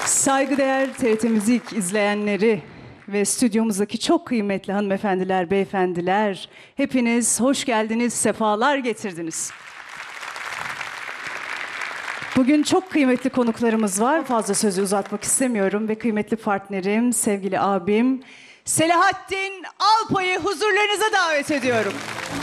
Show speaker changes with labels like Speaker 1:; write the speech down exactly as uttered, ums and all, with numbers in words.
Speaker 1: Saygıdeğer T R T Müzik izleyenleri ve stüdyomuzdaki çok kıymetli hanımefendiler, beyefendiler, hepiniz hoş geldiniz, sefalar getirdiniz. Bugün çok kıymetli konuklarımız var. Fazla sözü uzatmak istemiyorum ve kıymetli partnerim, sevgili abim Selahattin Alpay'ı huzurlarınıza davet ediyorum.